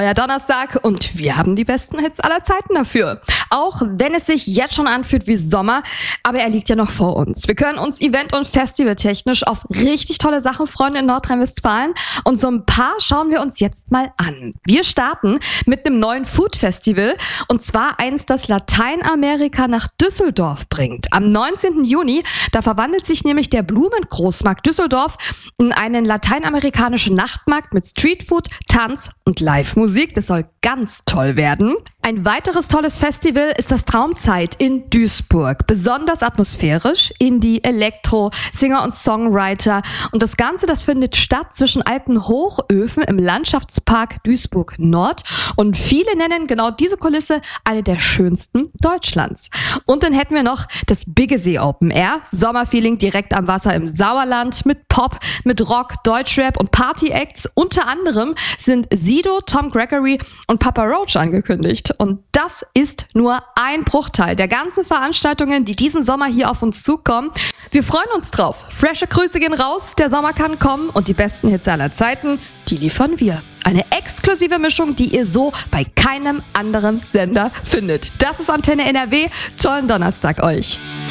Donnerstag und wir haben die besten Hits aller Zeiten dafür. Auch wenn es sich jetzt schon anfühlt wie Sommer, aber er liegt ja noch vor uns. Wir können uns event- und festivaltechnisch auf richtig tolle Sachen freuen in Nordrhein-Westfalen und so ein paar schauen wir uns jetzt mal an. Wir starten mit einem neuen Food-Festival und zwar eins, das Lateinamerika nach Düsseldorf bringt. Am 19. Juni, da verwandelt sich nämlich der Blumengroßmarkt Düsseldorf in einen lateinamerikanischen Nachtmarkt mit Streetfood, Tanz und Live-Musik. Das soll ganz toll werden. Ein weiteres tolles Festival ist das Traumzeit in Duisburg. Besonders atmosphärisch, Indie, Elektro, Singer und Songwriter. Und das Ganze, das findet statt zwischen alten Hochöfen im Landschaftspark Duisburg Nord. Und viele nennen genau diese Kulisse eine der schönsten Deutschlands. Und dann hätten wir noch das Biggesee Open Air. Sommerfeeling direkt am Wasser im Sauerland mit Pop, mit Rock, Deutschrap und Party-Acts. Unter anderem sind Sido, Tom Gregory und Papa Roach angekündigt. Und das ist nur ein Bruchteil der ganzen Veranstaltungen, die diesen Sommer hier auf uns zukommen. Wir freuen uns drauf. Frische Grüße gehen raus, der Sommer kann kommen und die besten Hits aller Zeiten, die liefern wir. Eine exklusive Mischung, die ihr so bei keinem anderen Sender findet. Das ist Antenne NRW. Tollen Donnerstag euch.